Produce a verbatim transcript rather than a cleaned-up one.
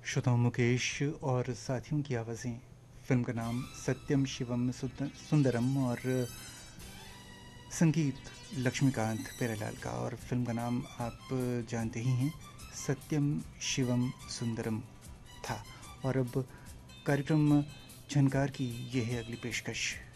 श्रोताओं मुकेश और साथियों की आवाज़ें। फिल्म का नाम सत्यम शिवम सुंदरम और संगीत लक्ष्मीकांत प्यारेलाल का। और फिल्म का नाम आप जानते ही हैं, सत्यम शिवम सुंदरम था। और अब कार्यक्रम झनकार की ये है अगली पेशकश।